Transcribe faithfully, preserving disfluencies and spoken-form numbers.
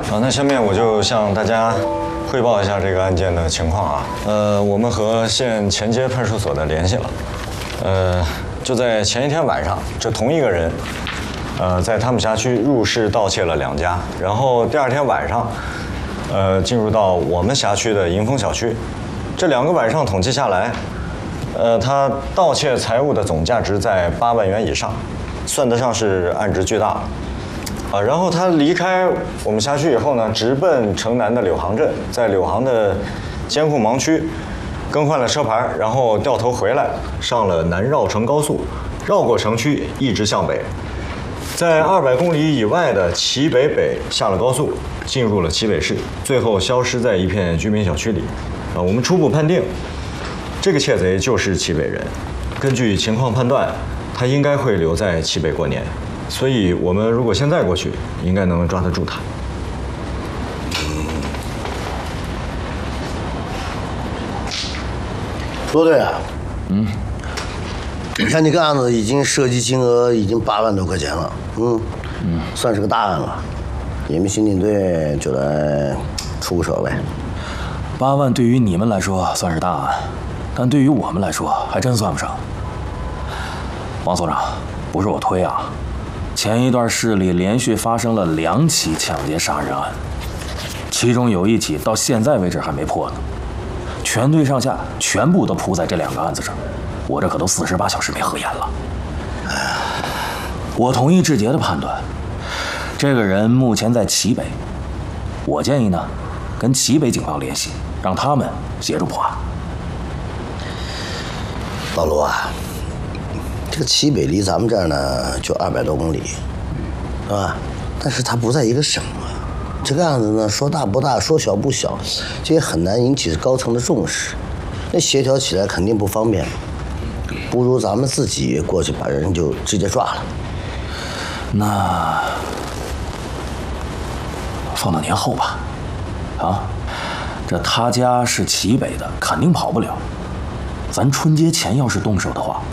好，那下面我就向大家汇报一下这个案件的情况啊。呃，我们和县前街派出所的联系了。呃，就在前一天晚上，这同一个人，呃，在他们辖区入室盗窃了两家，然后第二天晚上，呃，进入到我们辖区的迎丰小区。这两个晚上统计下来，呃，他盗窃财物的总价值在八万元以上，算得上是案值巨大了。啊，然后他离开我们辖区以后呢，直奔城南的柳杭镇，在柳杭的监控盲区更换了车牌，然后掉头回来，上了南绕城高速，绕过城区，一直向北，在二百公里以外的齐北北下了高速，进入了齐北市，最后消失在一片居民小区里。啊，我们初步判定，这个窃贼就是齐北人。根据情况判断，他应该会留在齐北过年。所以，我们如果现在过去，应该能抓得住他。 说对啊，嗯，你看这个案子已经涉及金额已经八万多块钱了，嗯嗯，算是个大案了。你们刑警队就来出个手呗。 八万对于你们来说算是大案，但对于我们来说还真算不上。王所长，不是我推啊。前一段市里连续发生了两起抢劫杀人案，其中有一起到现在为止还没破呢。全队上下全部都扑在这两个案子上，我这可都四十八小时没合眼了。我同意志杰的判断，这个人目前在齐北，我建议呢，跟齐北警方联系，让他们协助破案。 老卢啊。这个齐北离咱们这儿呢就二百多公里，是吧？但是它不在一个省啊。这个案子呢，说大不大，说小不小，这也很难引起高层的重视。那协调起来肯定不方便，不如咱们自己过去把人就直接抓了。 那放到年后吧。啊，这他家是齐北的，肯定跑不了。咱春节前要是动手的话，